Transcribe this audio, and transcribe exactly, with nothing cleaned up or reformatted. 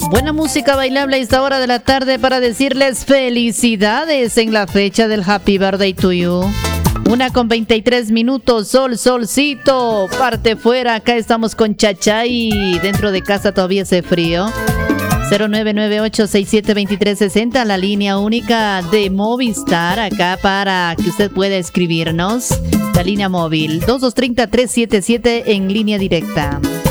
Buena música bailable a esta hora de la tarde para decirles felicidades en la fecha del Happy Birthday to You. Una con veintitrés minutos, sol, solcito, parte fuera, acá estamos con Chachay, dentro de casa todavía hace frío. cero nueve nueve ocho seis siete dos tres seis cero, la línea única de Movistar, acá para que usted pueda escribirnos. La línea móvil dos dos tres cero tres siete siete en línea directa.